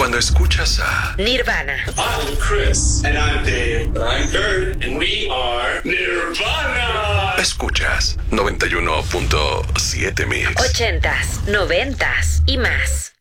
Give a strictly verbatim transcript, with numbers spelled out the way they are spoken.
Cuando escuchas a Nirvana. I'm Chris. And I'm Dave. I'm Kurt. And we are Nirvana. Escuchas noventa y uno punto siete Mix. Ochentas, noventas y más.